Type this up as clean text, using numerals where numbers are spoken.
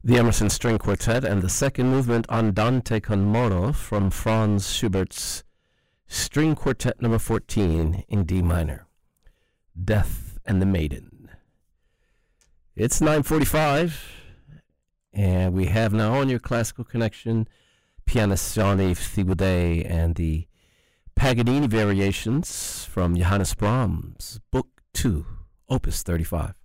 The Emerson String Quartet and the second movement Andante con moto from Franz Schubert's String Quartet number 14 in D minor. Death and the Maiden. It's 9:45, and we have now on your Classical Connection pianist Jean-Yves Thibaudet and the Paganini variations from Johannes Brahms, Book 2, Opus 35.